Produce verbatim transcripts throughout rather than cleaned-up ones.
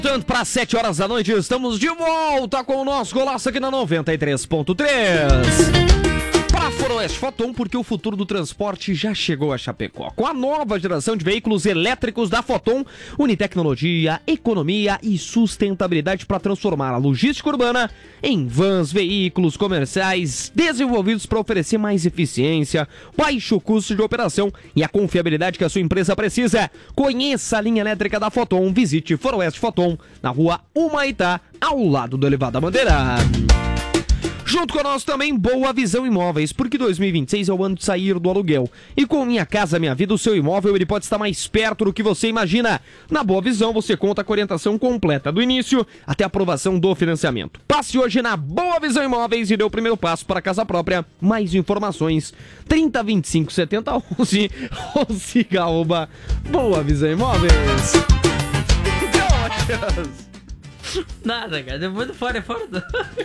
Tanto para sete horas da noite, estamos de volta com o nosso golaço aqui na noventa e três ponto três. Para Foroeste Foton, porque o futuro do transporte já chegou a Chapecó. Com a nova geração de veículos elétricos da Foton, une tecnologia, economia e sustentabilidade para transformar a logística urbana em vans, veículos comerciais desenvolvidos para oferecer mais eficiência, baixo custo de operação e a confiabilidade que a sua empresa precisa. Conheça a linha elétrica da Foton. Visite Foroeste Foton, na rua Humaitá, ao lado do Elevado da Bandeira. Junto conosco também Boa Visão Imóveis, porque dois mil e vinte e seis é o ano de sair do aluguel. E com Minha Casa Minha Vida, o seu imóvel ele pode estar mais perto do que você imagina. Na Boa Visão você conta com a orientação completa, do início até a aprovação do financiamento. Passe hoje na Boa Visão Imóveis e dê o primeiro passo para a casa própria. Mais informações, trinta, vinte e cinco, setenta, onze ou siga arroba Boa Visão Imóveis. Nada, cara, depois do fora é fora do...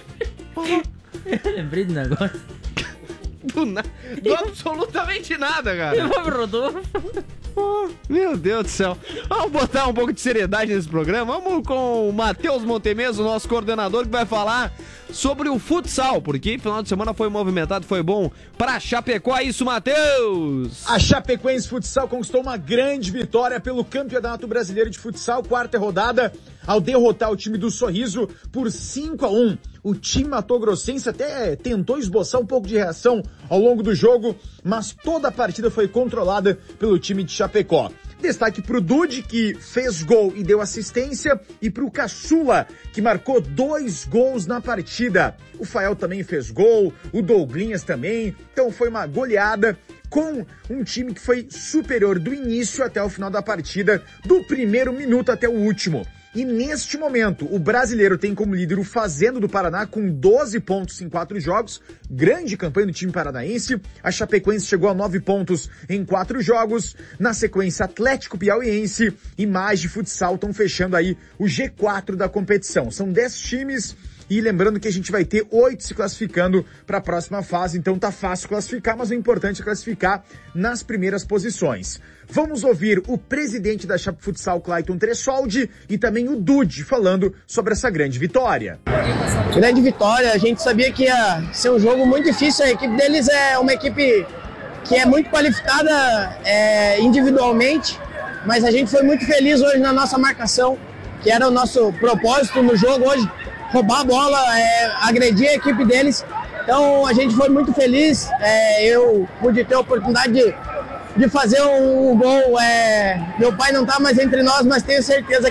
Eu lembrei do negócio. Do, na... do absolutamente nada, cara. Eu vou Rodolfo. Oh, meu Deus do céu. Vamos botar um pouco de seriedade nesse programa. Vamos com o Matheus Montemeso, nosso coordenador, que vai falar sobre o futsal, porque final de semana foi movimentado, foi bom para Chapecó. É isso, Matheus. A Chapecoense Futsal conquistou uma grande vitória pelo Campeonato Brasileiro de Futsal, quarta rodada, ao derrotar o time do Sorriso por cinco a um. O time matogrossense até tentou esboçar um pouco de reação ao longo do jogo, mas toda a partida foi controlada pelo time de Chapecó. Destaque pro Dude, que fez gol e deu assistência, e pro Caçula, que marcou dois gols na partida. O Fael também fez gol, o Douglinhas também, então foi uma goleada com um time que foi superior do início até o final da partida, do primeiro minuto até o último. E neste momento, o brasileiro tem como líder o Fazendo do Paraná com doze pontos em quatro jogos. Grande campanha do time paranaense. A Chapecoense chegou a nove pontos em quatro jogos. Na sequência, Atlético Piauiense e Mage Futsal estão fechando aí o G quatro da competição. São dez times. E lembrando que a gente vai ter oito se classificando para a próxima fase, então tá fácil classificar, mas o importante é classificar nas primeiras posições. Vamos ouvir o presidente da Chape Futsal, Clayton Tressoldi, e também o Dude falando sobre essa grande vitória. Grande vitória, a gente sabia que ia ser um jogo muito difícil, a equipe deles é uma equipe que é muito qualificada é, individualmente, mas a gente foi muito feliz hoje na nossa marcação, que era o nosso propósito no jogo hoje. Roubar a bola, é, agredir a equipe deles. Então a gente foi muito feliz. É, eu pude ter a oportunidade de, de fazer um gol. É, meu pai não está mais entre nós, mas tenho certeza